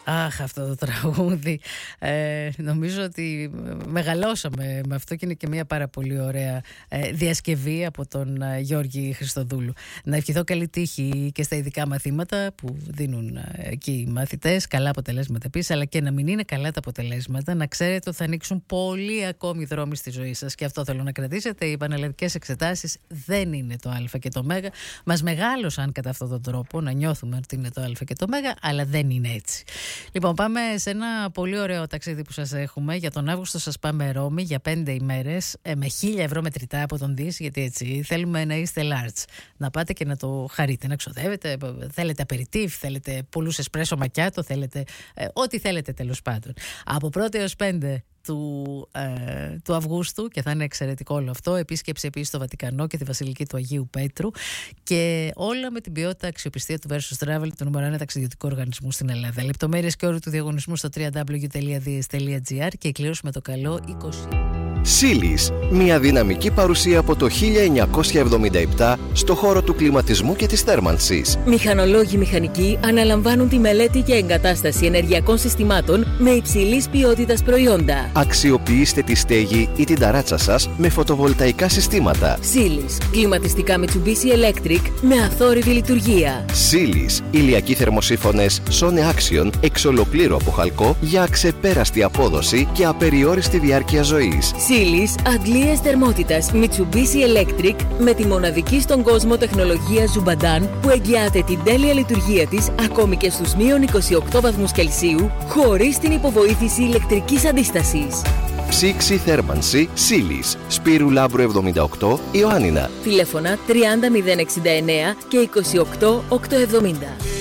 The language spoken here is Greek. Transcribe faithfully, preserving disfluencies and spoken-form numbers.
Αχ, αυτό το τραγούδι. Ε, νομίζω ότι μεγαλώσαμε με αυτό και είναι και μια πάρα πολύ ωραία ε, διασκευή από τον ε, Γιώργη Χριστοδούλου. Να ευχηθώ καλή τύχη και στα ειδικά μαθήματα που δίνουν ε, εκεί οι μαθητές, καλά αποτελέσματα επίσης, αλλά και να μην είναι καλά τα αποτελέσματα, να ξέρετε ότι θα ανοίξουν πολλοί ακόμη δρόμοι στη ζωή σας. Και αυτό θέλω να κρατήσετε. Οι πανελλαδικές εξετάσεις δεν είναι το Α και το Μ. Μας μεγάλωσαν κατά αυτόν τον τρόπο να νιώθουμε ότι είναι το Α και το Μ, αλλά δεν είναι έτσι. Λοιπόν, πάμε σε ένα πολύ ωραίο ταξίδι που σας έχουμε. Για τον Αύγουστο σας πάμε Ρώμη για πέντε ημέρες ε, με χίλια ευρώ μετρητά από τον Δις, γιατί έτσι θέλουμε να είστε large. Να πάτε και να το χαρείτε, να ξοδεύετε. Θέλετε απεριτίφ, θέλετε πολλούς εσπρέσο μακιάτο, θέλετε ε, ό,τι θέλετε τέλος πάντων. Από πρώτη έως πέντε Του, ε, του Αυγούστου, και θα είναι εξαιρετικό όλο αυτό. Επίσκεψη επίσης στο Βατικανό και τη Βασιλική του Αγίου Πέτρου, και όλα με την ποιότητα αξιοπιστία του Versus Travel, του νούμερο ένα ταξιδιωτικού οργανισμού στην Ελλάδα. Λεπτομέρειες και όροι του διαγωνισμού στο double-u double-u double-u τελεία διες τελεία τζι άρ και η κλήρωση με το καλό είκοσι. Σίλις, μια δυναμική παρουσία από το χίλια εννιακόσια εβδομήντα επτά στο χώρο του κλιματισμού και της θέρμανσης. Μηχανολόγοι μηχανικοί αναλαμβάνουν τη μελέτη και εγκατάσταση ενεργειακών συστημάτων με υψηλής ποιότητας προϊόντα. Αξιοποιήστε τη στέγη ή την ταράτσα σας με φωτοβολταϊκά συστήματα. Σίλις, κλιματιστικά Mitsubishi Electric με αθόρυβη λειτουργία. Σίλις, ηλιακοί θερμοσύφωνες Sone Action εξ ολοκλήρου από χαλκό για αξεπέραστη απόδοση και απεριόριστη διάρκεια ζωής. Σίλις, αντλίες θερμότητας Mitsubishi Electric με τη μοναδική στον κόσμο τεχνολογία Zubadan που εγγυάται την τέλεια λειτουργία της ακόμη και στους μείον είκοσι οκτώ βαθμούς Κελσίου χωρίς την υποβοήθηση ηλεκτρικής αντίστασης. Ψήξη θέρμανση Σίλις, Σπύρου Λάμπρου εβδομήντα οκτώ, Ιωάννινα. Τηλέφωνα τριάντα μηδέν εξήντα εννέα και είκοσι οκτώ οκτακόσια εβδομήντα.